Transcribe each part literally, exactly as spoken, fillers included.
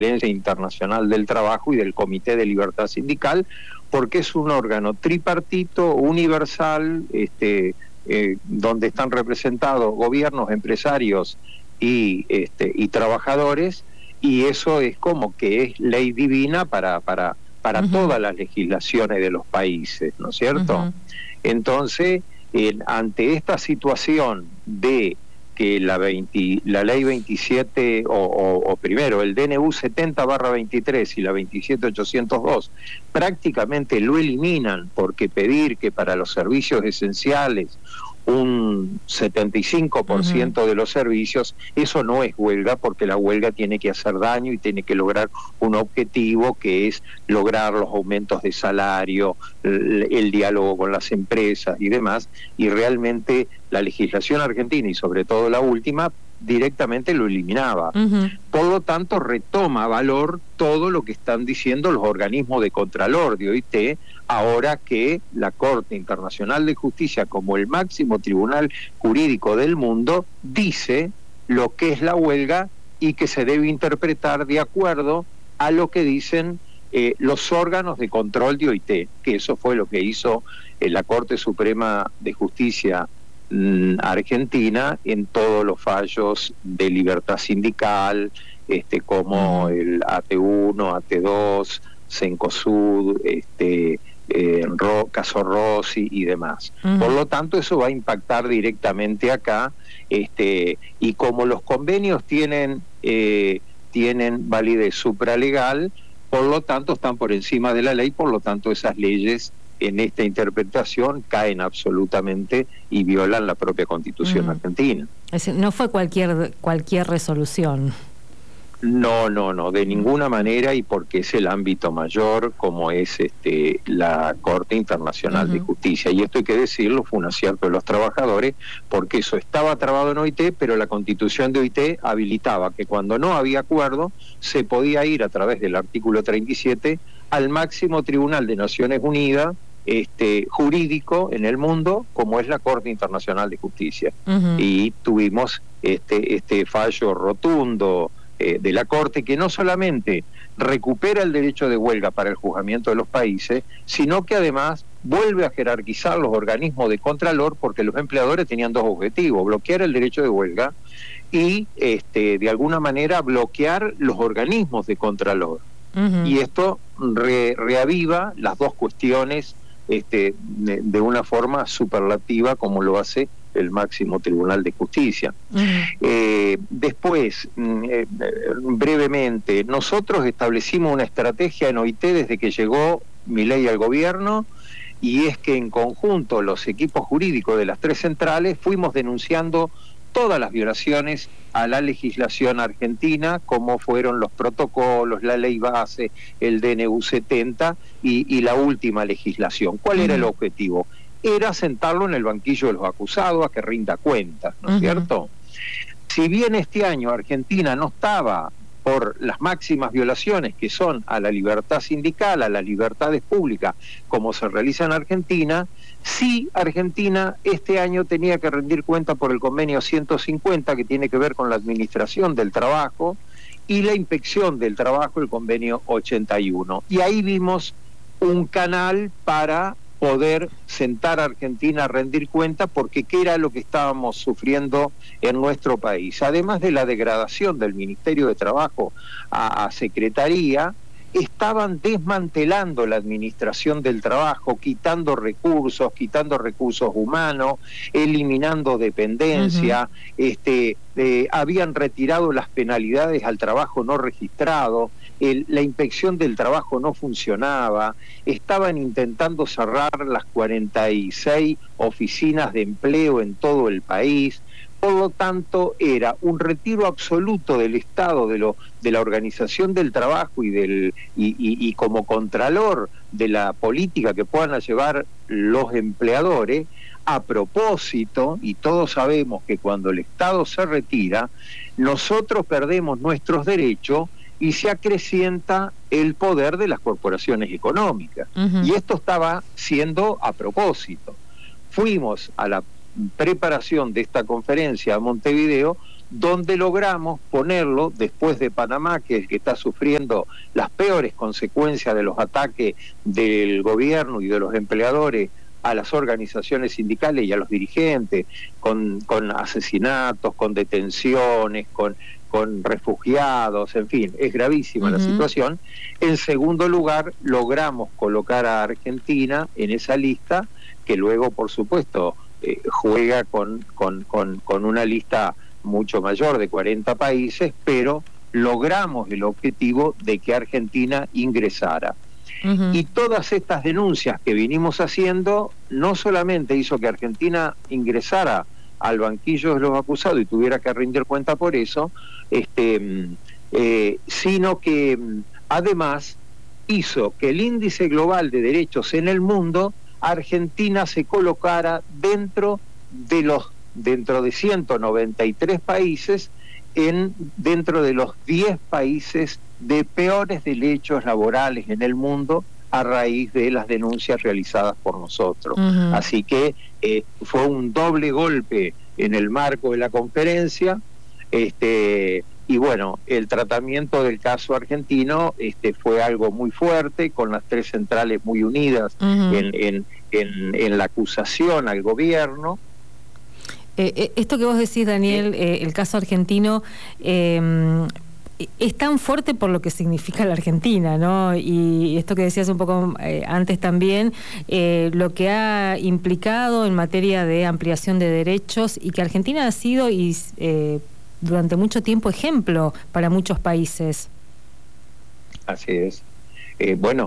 Conferencia Internacional del Trabajo y del Comité de Libertad Sindical, porque es un órgano tripartito, universal, este, eh, donde están representados gobiernos, empresarios y, este, y trabajadores, y eso es como que es ley divina para, para, para uh-huh. todas las legislaciones de los países, ¿no es cierto? Uh-huh. Entonces, eh, ante esta situación de que la, veinte, la ley veintisiete, o, o, o primero, el D N U setenta barra veintitrés y la veintisiete ochocientos dos, prácticamente lo eliminan, porque pedir que para los servicios esenciales un setenta y cinco por ciento uh-huh. de los servicios, eso no es huelga, porque la huelga tiene que hacer daño y tiene que lograr un objetivo, que es lograr los aumentos de salario, el, el diálogo con las empresas y demás, y realmente la legislación argentina, y sobre todo la última, directamente lo eliminaba. Uh-huh. Por lo tanto, retoma valor todo lo que están diciendo los organismos de Contralor de O I T, ahora que la Corte Internacional de Justicia, como el máximo tribunal jurídico del mundo, dice lo que es la huelga y que se debe interpretar de acuerdo a lo que dicen eh, los órganos de control de O I T, que eso fue lo que hizo eh, la Corte Suprema de Justicia mmm, Argentina en todos los fallos de libertad sindical, este, como el A T uno, A T dos, Cencosud, este... Eh, Ro, caso Rossi y demás. Uh-huh. Por lo tanto, eso va a impactar directamente acá, este, y como los convenios tienen eh, tienen validez supralegal, por lo tanto están por encima de la ley, por lo tanto esas leyes en esta interpretación caen absolutamente y violan la propia Constitución uh-huh. argentina. Es decir, no fue cualquier cualquier resolución. No, no, no, de ninguna manera, y porque es el ámbito mayor, como es este la Corte Internacional uh-huh. de Justicia. Y esto hay que decirlo, fue un acierto de los trabajadores, porque eso estaba trabado en O I T, pero la Constitución de O I T habilitaba que cuando no había acuerdo, se podía ir a través del artículo treinta y siete al máximo tribunal de Naciones Unidas, este jurídico en el mundo, como es la Corte Internacional de Justicia. Uh-huh. Y tuvimos este, este fallo rotundo de la Corte, que no solamente recupera el derecho de huelga para el juzgamiento de los países, sino que además vuelve a jerarquizar los organismos de Contralor, porque los empleadores tenían dos objetivos: bloquear el derecho de huelga y este, de alguna manera bloquear los organismos de Contralor. Uh-huh. Y esto re, reaviva las dos cuestiones este, de, de una forma superlativa, como lo hace el máximo tribunal de justicia. Uh-huh. Eh, después, eh, brevemente, nosotros establecimos una estrategia en O I T desde que llegó Milei al gobierno, y es que en conjunto los equipos jurídicos de las tres centrales fuimos denunciando todas las violaciones a la legislación argentina, como fueron los protocolos, la ley base, el D N U setenta y, y la última legislación. ¿Cuál uh-huh. era el objetivo? Era sentarlo en el banquillo de los acusados a que rinda cuentas, ¿no es uh-huh. cierto? Si bien este año Argentina no estaba por las máximas violaciones que son a la libertad sindical, a las libertades públicas, como se realiza en Argentina, sí Argentina este año tenía que rendir cuenta por el convenio ciento cincuenta, que tiene que ver con la administración del trabajo, y la inspección del trabajo, el convenio ochenta y uno. Y ahí vimos un canal para poder sentar a Argentina a rendir cuenta, porque qué era lo que estábamos sufriendo en nuestro país. Además de la degradación del Ministerio de Trabajo a, a Secretaría, estaban desmantelando la administración del trabajo, quitando recursos, quitando recursos humanos, eliminando dependencia, uh-huh. este, eh, habían retirado las penalidades al trabajo no registrado, el, la inspección del trabajo no funcionaba, estaban intentando cerrar las cuarenta y seis oficinas de empleo en todo el país. Por lo tanto, era un retiro absoluto del Estado, de lo de la organización del trabajo y del y, y, y como contralor de la política que puedan llevar los empleadores, a propósito, y todos sabemos que cuando el Estado se retira, nosotros perdemos nuestros derechos y se acrecienta el poder de las corporaciones económicas. Uh-huh. Y esto estaba siendo a propósito. Fuimos a la preparación de esta conferencia a Montevideo donde logramos ponerlo, después de Panamá, que es el que está sufriendo las peores consecuencias de los ataques del gobierno y de los empleadores a las organizaciones sindicales y a los dirigentes, con, con asesinatos, con detenciones, con, con refugiados, en fin, es gravísima uh-huh. la situación. En segundo lugar, logramos colocar a Argentina en esa lista, que luego, por supuesto, eh, juega con, con, con, con una lista mucho mayor de cuarenta países, pero logramos el objetivo de que Argentina ingresara. Uh-huh. Y todas estas denuncias que vinimos haciendo no solamente hizo que Argentina ingresara al banquillo de los acusados y tuviera que rendir cuenta por eso, este, eh, sino que además hizo que el índice global de derechos en el mundo, Argentina se colocara dentro de los dentro de ciento noventa y tres países, en dentro de los diez países de peores derechos laborales en el mundo a raíz de las denuncias realizadas por nosotros. Uh-huh. Así que eh, fue un doble golpe en el marco de la conferencia, este, y bueno, el tratamiento del caso argentino este, fue algo muy fuerte, con las tres centrales muy unidas uh-huh. en, en, en, en la acusación al gobierno. Eh, esto que vos decís, Daniel, eh, el caso argentino, eh, es tan fuerte por lo que significa la Argentina, ¿no? Y esto que decías un poco eh, antes también, eh, lo que ha implicado en materia de ampliación de derechos, y que Argentina ha sido y eh, durante mucho tiempo ejemplo para muchos países. Así es. Eh, bueno,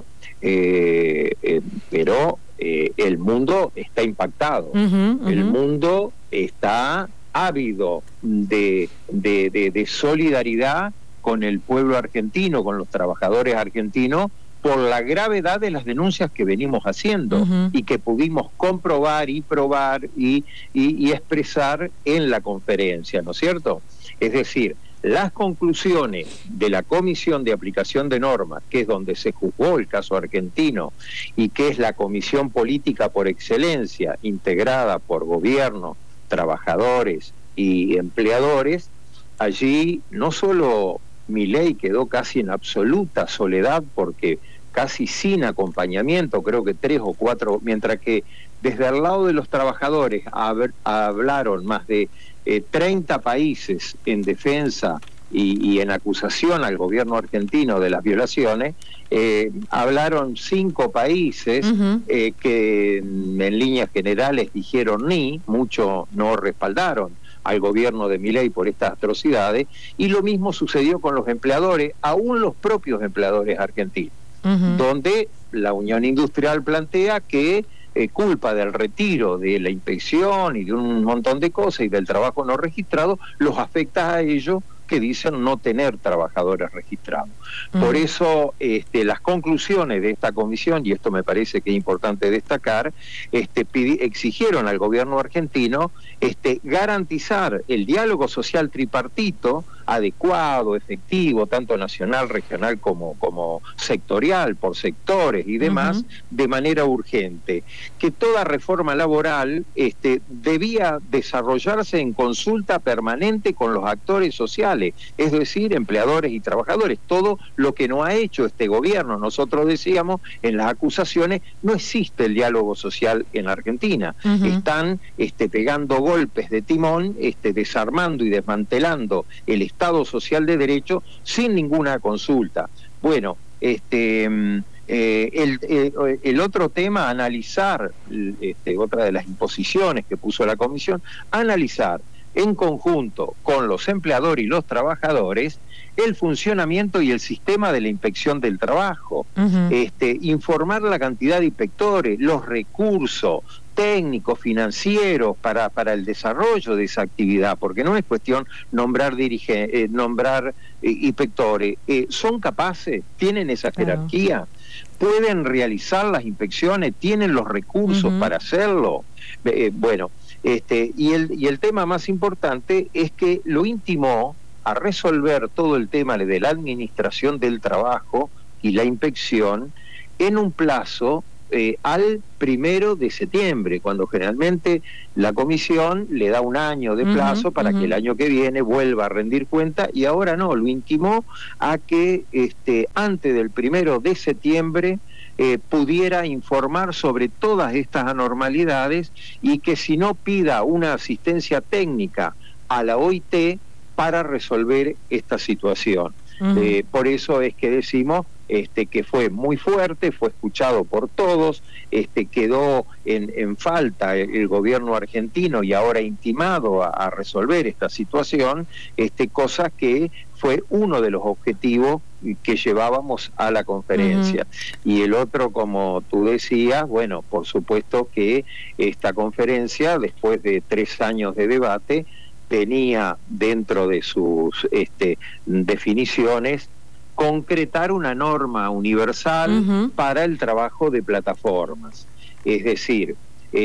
eh, eh, pero eh, el mundo está impactado. Uh-huh, uh-huh. El mundo está ávido de, de, de, de solidaridad con el pueblo argentino, con los trabajadores argentinos, por la gravedad de las denuncias que venimos haciendo uh-huh. y que pudimos comprobar y probar y, y, y expresar en la conferencia, ¿no es cierto? Es decir, las conclusiones de la Comisión de Aplicación de Normas, que es donde se juzgó el caso argentino y que es la comisión política por excelencia, integrada por gobierno, trabajadores y empleadores, allí no solo Milei quedó casi en absoluta soledad, porque casi sin acompañamiento, creo que tres o cuatro, mientras que desde el lado de los trabajadores hab, hablaron más de eh, treinta países en defensa y, y en acusación al gobierno argentino de las violaciones, eh, hablaron cinco países uh-huh. eh, que en líneas generales dijeron ni, muchos no respaldaron al gobierno de Milei por estas atrocidades, y lo mismo sucedió con los empleadores, aún los propios empleadores argentinos, uh-huh. donde la Unión Industrial plantea que eh, culpa del retiro de la inspección y de un montón de cosas y del trabajo no registrado, los afecta a ellos, que dicen no tener trabajadores registrados. Uh-huh. Por eso este, las conclusiones de esta comisión, y esto me parece que es importante destacar, este, pidi- exigieron al gobierno argentino este, garantizar el diálogo social tripartito adecuado, efectivo, tanto nacional, regional como, como sectorial, por sectores y demás, uh-huh. de manera urgente. Que toda reforma laboral este, debía desarrollarse en consulta permanente con los actores sociales, es decir, empleadores y trabajadores, todo lo que no ha hecho este gobierno. Nosotros decíamos en las acusaciones, no existe el diálogo social en Argentina. Uh-huh. Están este, pegando golpes de timón, este, desarmando y desmantelando el Estado social de derecho sin ninguna consulta. Bueno, este eh, el, el, el otro tema, analizar, este, otra de las imposiciones que puso la comisión, analizar en conjunto con los empleadores y los trabajadores el funcionamiento y el sistema de la inspección del trabajo, uh-huh. este, informar la cantidad de inspectores, los recursos técnicos, financieros para, para el desarrollo de esa actividad, porque no es cuestión nombrar dirige, eh, nombrar eh, inspectores, eh, son capaces, tienen esa jerarquía, claro. Pueden realizar las inspecciones, tienen los recursos uh-huh. para hacerlo. Eh, bueno, este, y el, y el tema más importante es que lo intimó a resolver todo el tema de la administración del trabajo y la inspección en un plazo eh, al primero de septiembre, cuando generalmente la comisión le da un año de plazo uh-huh, para uh-huh. que el año que viene vuelva a rendir cuenta, y ahora no, lo intimó a que este, antes del primero de septiembre eh, pudiera informar sobre todas estas anormalidades, y que si no pida una asistencia técnica a la O I T para resolver esta situación. Uh-huh. Eh, por eso es que decimos este, que fue muy fuerte, fue escuchado por todos, este, quedó en, en falta el, el gobierno argentino y ahora intimado a, a resolver esta situación, este, cosa que fue uno de los objetivos que llevábamos a la conferencia. Uh-huh. Y el otro, como tú decías, bueno, por supuesto que esta conferencia, después de tres años de debate, tenía dentro de sus este, definiciones concretar una norma universal uh-huh. para el trabajo de plataformas. Es decir,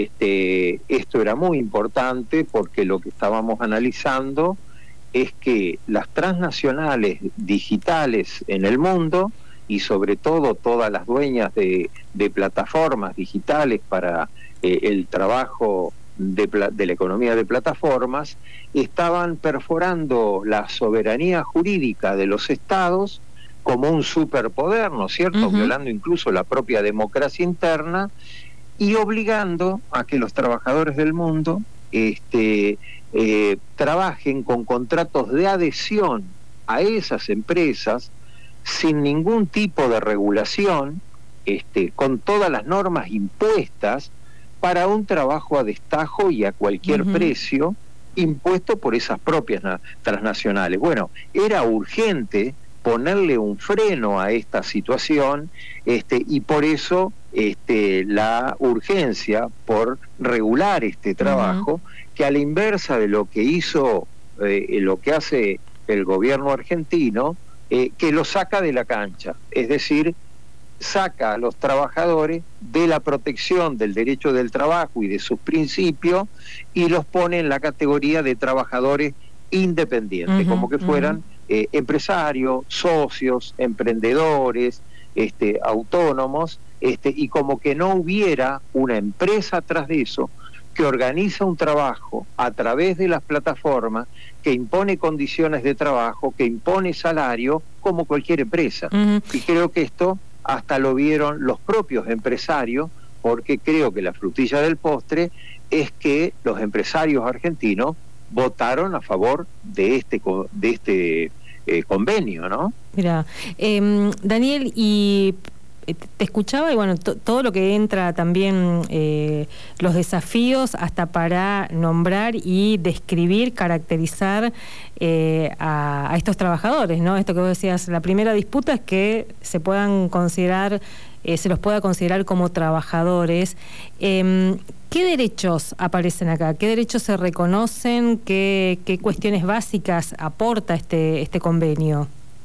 este, esto era muy importante porque lo que estábamos analizando es que las transnacionales digitales en el mundo, y sobre todo todas las dueñas de, de plataformas digitales para eh, el trabajo De, de la economía de plataformas, estaban perforando la soberanía jurídica de los estados como un superpoder, ¿no es cierto?, uh-huh. violando incluso la propia democracia interna y obligando a que los trabajadores del mundo este, eh, trabajen con contratos de adhesión a esas empresas sin ningún tipo de regulación, este, con todas las normas impuestas para un trabajo a destajo y a cualquier uh-huh. precio impuesto por esas propias na- transnacionales. Bueno, era urgente ponerle un freno a esta situación, este, y por eso este, la urgencia por regular este trabajo, uh-huh. que a la inversa de lo que hizo, eh, lo que hace el gobierno argentino, eh, que lo saca de la cancha, es decir, saca a los trabajadores de la protección del derecho del trabajo y de sus principios y los pone en la categoría de trabajadores independientes, uh-huh, como que fueran uh-huh. eh, empresarios, socios, emprendedores, este, autónomos, este, y como que no hubiera una empresa atrás de eso que organiza un trabajo a través de las plataformas, que impone condiciones de trabajo, que impone salario, como cualquier empresa. Uh-huh. Y creo que esto hasta lo vieron los propios empresarios, porque creo que la frutilla del postre es que los empresarios argentinos votaron a favor de este de este eh, convenio, ¿no? Mira, eh, Daniel, y te escuchaba y bueno, to, todo lo que entra también, eh, los desafíos hasta para nombrar y describir, caracterizar eh, a, a estos trabajadores, ¿no? Esto que vos decías, la primera disputa es que se puedan considerar, eh, se los pueda considerar como trabajadores. Eh, ¿Qué derechos aparecen acá? ¿Qué derechos se reconocen? ¿Qué, qué cuestiones básicas aporta este, este convenio?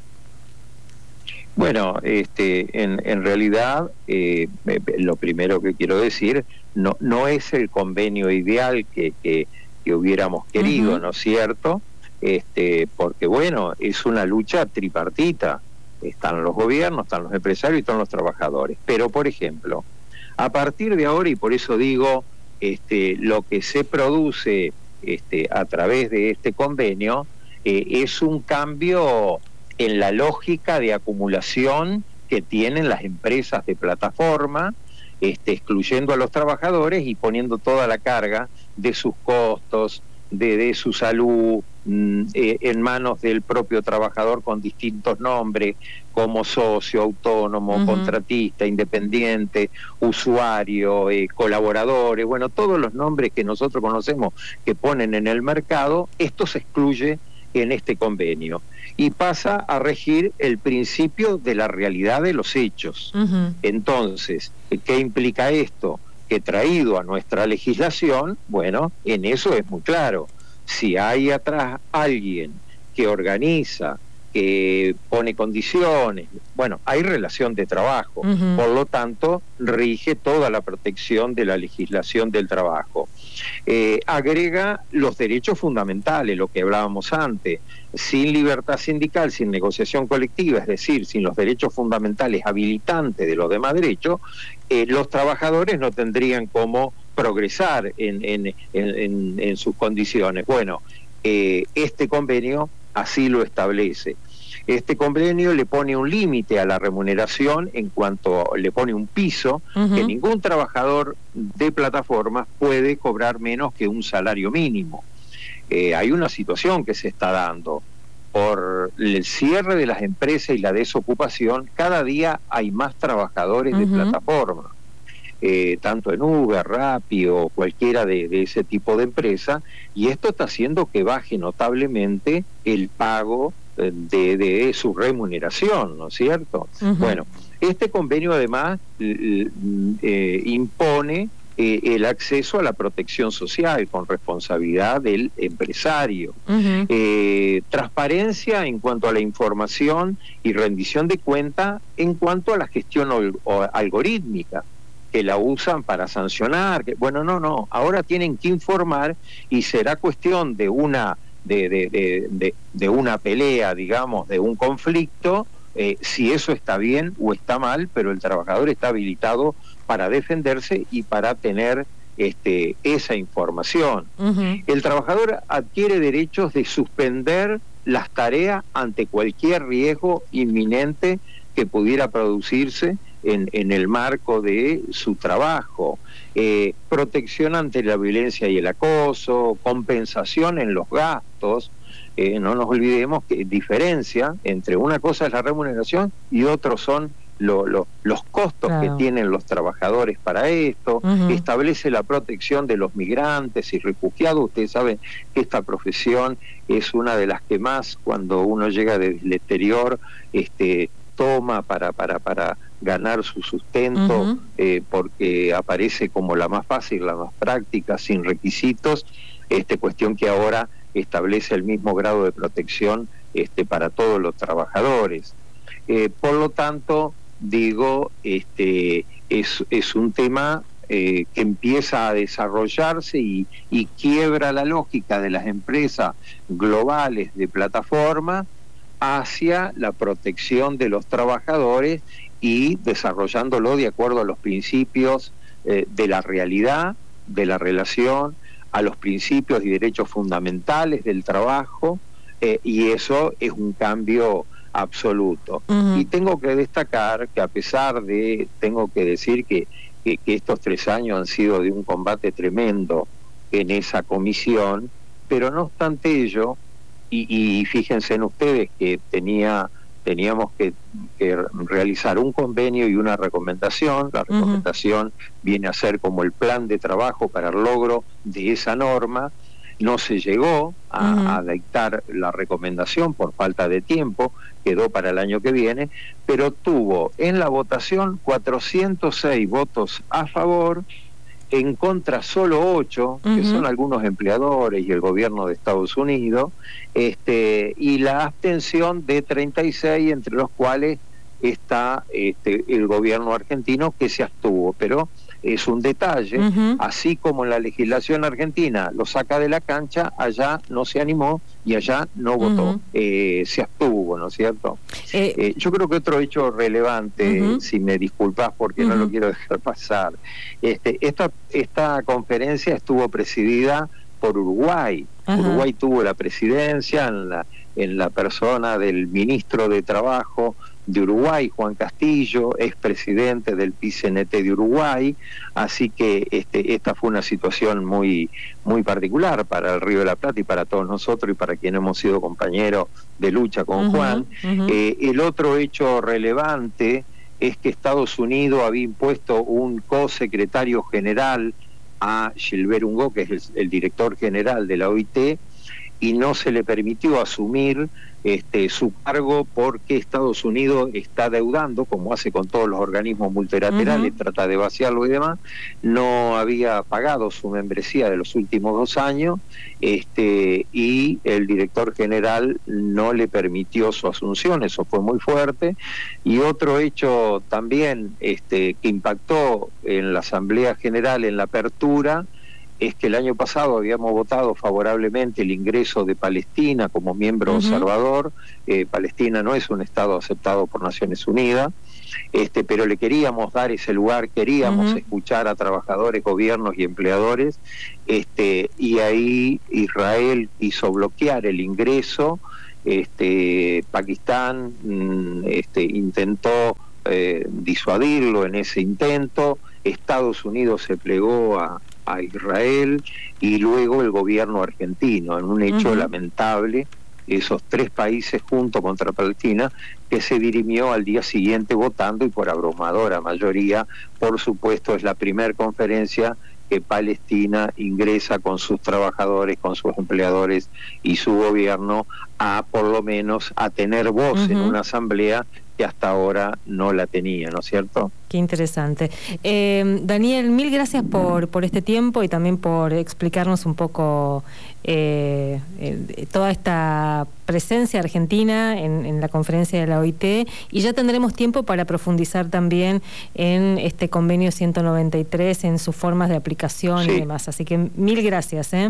Bueno, este, en, en realidad, eh, lo primero que quiero decir, no, no es el convenio ideal que, que, que hubiéramos querido, uh-huh. ¿no es cierto? Este, porque bueno, es una lucha tripartita. Están los gobiernos, están los empresarios y están los trabajadores. Pero, por ejemplo, a partir de ahora, y por eso digo, este, lo que se produce este, a través de este convenio eh, es un cambio en la lógica de acumulación que tienen las empresas de plataforma, este, excluyendo a los trabajadores y poniendo toda la carga de sus costos, de, de su salud, mmm, eh, en manos del propio trabajador con distintos nombres, como socio, autónomo, uh-huh. contratista, independiente, usuario, eh, colaboradores, bueno, todos los nombres que nosotros conocemos que ponen en el mercado, esto se excluye en este convenio y pasa a regir el principio de la realidad de los hechos. Uh-huh. Entonces, ¿qué implica esto? Que traído a nuestra legislación, bueno, en eso es muy claro. Si hay atrás alguien que organiza, que pone condiciones. Bueno, hay relación de trabajo, uh-huh. Por lo tanto, rige toda la protección de la legislación del trabajo. Eh, agrega los derechos fundamentales, lo que hablábamos antes. Sin libertad sindical, sin negociación colectiva, es decir, sin los derechos fundamentales habilitantes de los demás derechos, eh, los trabajadores no tendrían cómo progresar en, en, en, en, en sus condiciones. Bueno, eh, este convenio así lo establece. Este convenio le pone un límite a la remuneración en cuanto le pone un piso, uh-huh. Que ningún trabajador de plataformas puede cobrar menos que un salario mínimo. Eh, hay una situación que se está dando. Por el cierre de las empresas y la desocupación, cada día hay más trabajadores uh-huh. de plataforma. Eh, tanto en Uber, Rappi o cualquiera de, de ese tipo de empresa, y esto está haciendo que baje notablemente el pago de, de su remuneración, ¿no es cierto? Uh-huh. Bueno, este convenio además eh, impone eh, el acceso a la protección social con responsabilidad del empresario, uh-huh. eh, transparencia en cuanto a la información y rendición de cuenta en cuanto a la gestión ol- algorítmica, que la usan para sancionar, que, bueno, no, no, ahora tienen que informar y será cuestión de una de, de, de, de, de una pelea, digamos, de un conflicto, eh, si eso está bien o está mal, pero el trabajador está habilitado para defenderse y para tener este, esa información. Uh-huh. El trabajador adquiere derechos de suspender las tareas ante cualquier riesgo inminente que pudiera producirse En, en el marco de su trabajo, eh, protección ante la violencia y el acoso, compensación en los gastos. Eh, no nos olvidemos que diferencia entre una cosa es la remuneración y otros son lo, lo, los costos claro. que tienen los trabajadores para esto. Uh-huh. Establece la protección de los migrantes y refugiados. Ustedes saben que esta profesión es una de las que más, cuando uno llega desde el exterior, este, toma para, para, para ganar su sustento, uh-huh. eh, porque aparece como la más fácil, la más práctica, sin requisitos, este, cuestión que ahora establece el mismo grado de protección este, para todos los trabajadores. Eh, por lo tanto, digo, este, es, es un tema eh, que empieza a desarrollarse y, y quiebra la lógica de las empresas globales de plataforma hacia la protección de los trabajadores y desarrollándolo de acuerdo a los principios eh, de la realidad, de la relación, a los principios y derechos fundamentales del trabajo, eh, y eso es un cambio absoluto. Uh-huh. Y tengo que destacar que a pesar de, tengo que decir que, que, que estos tres años han sido de un combate tremendo en esa comisión, pero no obstante ello, y, y fíjense en ustedes que tenía... teníamos que, que realizar un convenio y una recomendación. La recomendación uh-huh. viene a ser como el plan de trabajo para el logro de esa norma. No se llegó a, uh-huh. a dictar la recomendación por falta de tiempo, quedó para el año que viene, pero tuvo en la votación cuatrocientos seis votos a favor, en contra solo ocho, uh-huh. que son algunos empleadores y el gobierno de Estados Unidos, este, y la abstención de treinta y seis, entre los cuales está este, el gobierno argentino, que se abstuvo. Pero es un detalle, uh-huh. así como en la legislación argentina lo saca de la cancha, allá no se animó y allá no votó, uh-huh. eh, se abstuvo, ¿no es cierto? Eh, eh, yo creo que otro hecho relevante, uh-huh. si me disculpas porque uh-huh. no lo quiero dejar pasar, este, esta, esta conferencia estuvo presidida por Uruguay. Uh-huh. Uruguay tuvo la presidencia en la, en la persona del ministro de Trabajo de Uruguay, Juan Castillo, expresidente del P C N T de Uruguay, así que este, esta fue una situación muy, muy particular para el Río de la Plata y para todos nosotros y para quienes hemos sido compañeros de lucha con uh-huh, Juan. Uh-huh. Eh, el otro hecho relevante es que Estados Unidos había impuesto un co-secretario general a Gilbert Hugo, que es el, el director general de la O I T, y no se le permitió asumir este, su cargo porque Estados Unidos está deudando, como hace con todos los organismos multilaterales, uh-huh. trata de vaciarlo y demás. No había pagado su membresía de los últimos dos años este, y el director general no le permitió su asunción, eso fue muy fuerte. Y otro hecho también este, que impactó en la Asamblea General, en la apertura, es que el año pasado habíamos votado favorablemente el ingreso de Palestina como miembro uh-huh. observador. Eh, Palestina no es un Estado aceptado por Naciones Unidas, este, pero le queríamos dar ese lugar, queríamos uh-huh. escuchar a trabajadores, gobiernos y empleadores, este, y ahí Israel quiso bloquear el ingreso. Este, Pakistán este, intentó eh, disuadirlo en ese intento. Estados Unidos se plegó a a Israel y luego el gobierno argentino, en un hecho uh-huh. lamentable, esos tres países juntos contra Palestina, que se dirimió al día siguiente votando y por abrumadora mayoría. Por supuesto, es la primera conferencia que Palestina ingresa con sus trabajadores, con sus empleadores y su gobierno a por lo menos a tener voz uh-huh. en una asamblea que hasta ahora no la tenía, ¿no es cierto? Qué interesante. Eh, Daniel, mil gracias por, por este tiempo y también por explicarnos un poco eh, eh, toda esta presencia argentina en, en la conferencia de la O I T, y ya tendremos tiempo para profundizar también en este convenio ciento noventa y tres, en sus formas de aplicación sí. y demás. Así que mil gracias, ¿eh?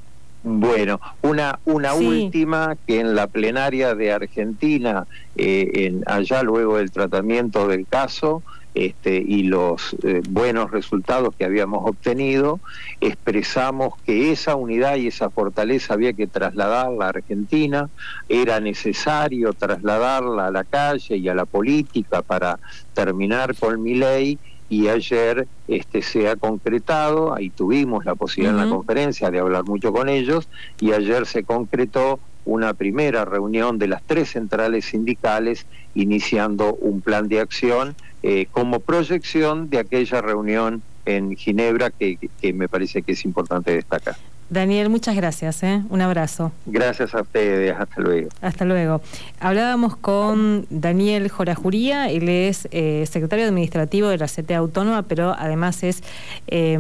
Bueno, una una sí. última, que en la plenaria de Argentina, eh, en, allá luego del tratamiento del caso este, y los eh, buenos resultados que habíamos obtenido, expresamos que esa unidad y esa fortaleza había que trasladarla a Argentina, era necesario trasladarla a la calle y a la política para terminar con Milei. Y ayer este se ha concretado, ahí tuvimos la posibilidad uh-huh. en la conferencia de hablar mucho con ellos, y ayer se concretó una primera reunión de las tres centrales sindicales, iniciando un plan de acción eh, como proyección de aquella reunión en Ginebra que, que me parece que es importante destacar. Daniel, muchas gracias, ¿eh? Un abrazo. Gracias a ustedes, hasta luego. Hasta luego. Hablábamos con Daniel Jorajuría, él es eh, secretario administrativo de la C T A Autónoma, pero además es eh,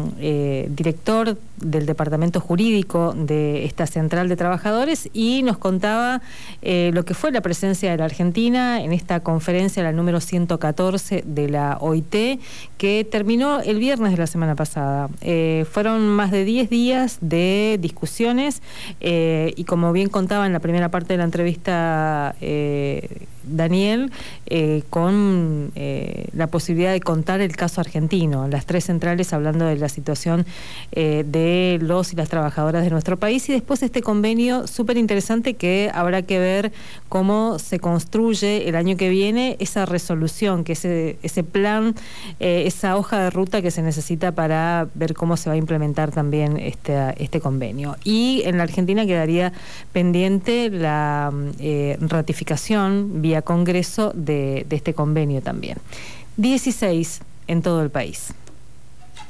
eh, director del departamento jurídico de esta central de trabajadores, y nos contaba eh, lo que fue la presencia de la Argentina en esta conferencia, la número ciento catorce de la O I T, que terminó el viernes de la semana pasada. Eh, fueron más de diez días de discusiones eh, y, como bien contaba en la primera parte de la entrevista eh, Daniel, eh, con eh, la posibilidad de contar el caso argentino, las tres centrales hablando de la situación eh, de los y las trabajadoras de nuestro país, y después este convenio súper interesante que habrá que ver cómo se construye el año que viene esa resolución, que ese, ese plan, eh, esa hoja de ruta que se necesita para ver cómo se va a implementar también este, este convenio. Y en la Argentina quedaría pendiente la eh, ratificación vía Congreso de, de este convenio también. dieciséis en todo el país.